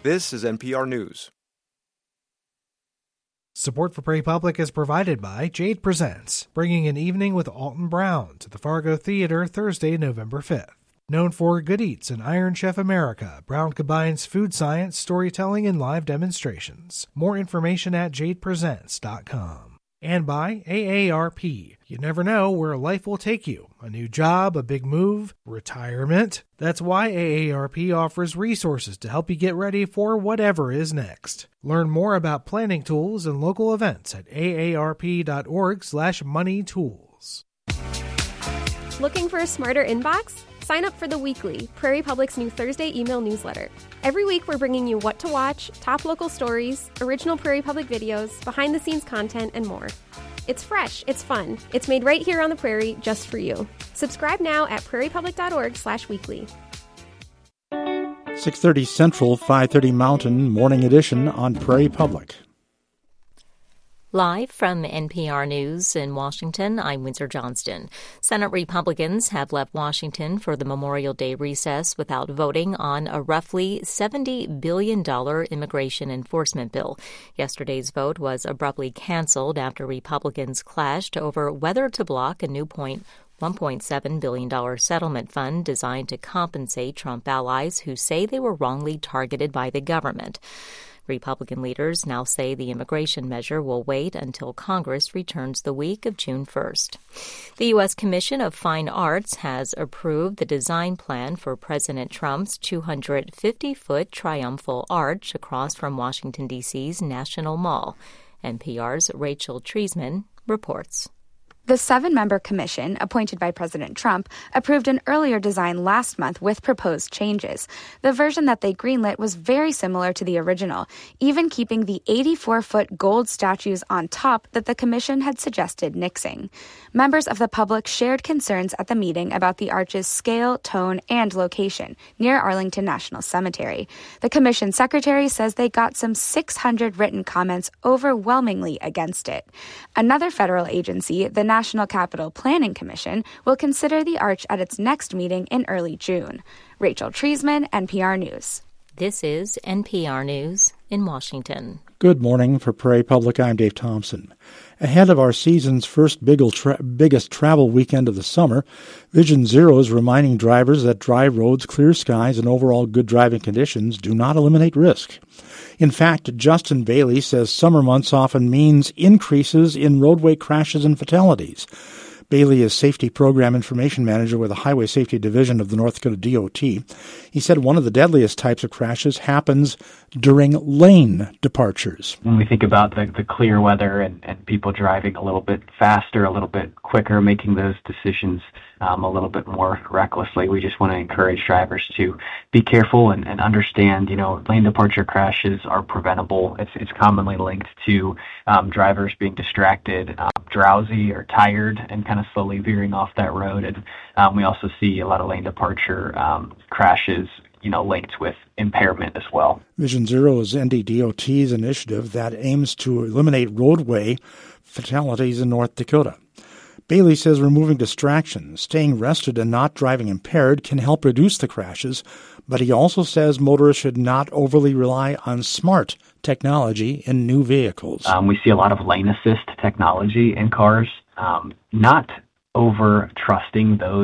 This is NPR News. Support for Prairie Public is provided by Jade Presents, bringing an evening with Alton Brown to the Fargo Theater Thursday, November 5th. Known for Good Eats and Iron Chef America, Brown combines food science, storytelling, and live demonstrations. More information at jadepresents.com. And by AARP. You never know where life will take you. A new job, a big move, retirement. That's why AARP offers resources to help you get ready for whatever is next. Learn more about planning tools and local events at aarp.org/moneytools. Looking for a smarter inbox? Sign up for The Weekly, Prairie Public's new Thursday email newsletter. Every week we're bringing you what to watch, top local stories, original Prairie Public videos, behind-the-scenes content, and more. It's fresh, it's fun, it's made right here on the Prairie just for you. Subscribe now at prairiepublic.org/weekly. 6:30 Central, 5:30 Mountain, Morning Edition on Prairie Public. Live from NPR News in Washington, I'm Windsor Johnston. Senate Republicans have left Washington for the Memorial Day recess without voting on a roughly $70 billion immigration enforcement bill. Yesterday's vote was abruptly canceled after Republicans clashed over whether to block a new $1.7 billion settlement fund designed to compensate Trump allies who say they were wrongly targeted by the government. Republican leaders now say the immigration measure will wait until Congress returns the week of June 1st. The U.S. Commission of Fine Arts has approved the design plan for President Trump's 250-foot triumphal arch across from Washington, D.C.'s National Mall. NPR's Rachel Treisman reports. The 7-member commission, appointed by President Trump, approved an earlier design last month with proposed changes. The version that they greenlit was very similar to the original, even keeping the 84-foot gold statues on top that the commission had suggested nixing. Members of the public shared concerns at the meeting about the arch's scale, tone, and location near Arlington National Cemetery. The commission secretary says they got some 600 written comments overwhelmingly against it. Another federal agency, the National Capital Planning Commission, will consider the arch at its next meeting in early June. Rachel Treisman, NPR News. This is NPR News in Washington. Good morning. For Prairie Public, I'm Dave Thompson. Ahead of our season's first biggest travel weekend of the summer, Vision Zero is reminding drivers that dry roads, clear skies, and overall good driving conditions do not eliminate risk. In fact, Justin Bailey says summer months often means increases in roadway crashes and fatalities. Bailey is Safety Program Information Manager with the Highway Safety Division of the North Dakota DOT. He said one of the deadliest types of crashes happens during lane departures. When we think about the clear weather and people driving a little bit faster, a little bit quicker, making those decisions a little bit more recklessly, we just want to encourage drivers to be careful and understand, lane departure crashes are preventable. It's commonly linked to drivers being distracted, drowsy or tired, and kind of slowly veering off that road. And we also see a lot of lane departure crashes, linked with impairment as well. Vision Zero is NDDOT's initiative that aims to eliminate roadway fatalities in North Dakota. Bailey says removing distractions, staying rested, and not driving impaired can help reduce the crashes, but he also says motorists should not overly rely on smart technology in new vehicles. We see a lot of lane assist technology in cars, not over trusting those